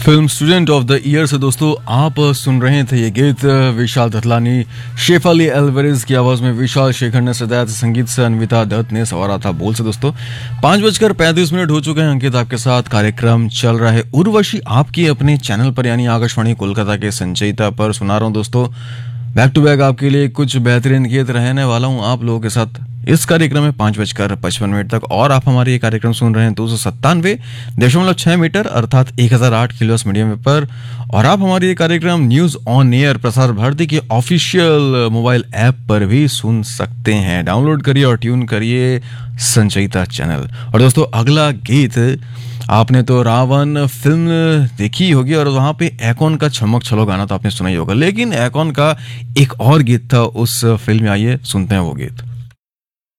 Film student of the year से दोस्तों आप सुन रहे थे ये गीत विशाल दतलानी, शेफाली एल्वारेज की आवाज में विशाल शेखर ने सजाया था, संगीत से अनविता दत्त ने सवारा था बोल से। दोस्तों 5:35 हो चुके हैं। अंकित आपके साथ कार्यक्रम चल रहा है उर्वशी आपकी अपने चैनल पर यानी आकाशवाणी कोलकाता के संचयिता पर सुना रहा हूं दोस्तों। बैक टू बैक आपके लिए कुछ बेहतरीन गीत रहने वाला हूं आप लोगों के साथ इस कार्यक्रम में 5:55 तक। और आप हमारे ये कार्यक्रम सुन रहे हैं 297.6 मीटर अर्थात 1008 किलोहर्ट्ज़ मीडियम वेव पर। और आप हमारे ये कार्यक्रम news on air Prasar Bharati के ऑफिशियल मोबाइल ऐप पर भी सुन सकते हैं। डाउनलोड करिए और ट्यून करिए संचयिता चैनल। और दोस्तों अगला गीत आपने तो रावण फिल्म देखी होगी और वहां पे एकॉन का छमक छलो गाना तो आपने सुना ही होगा, लेकिन एकॉन का एक और गीत था उस फिल्म में। आइए सुनते हैं वो गीत।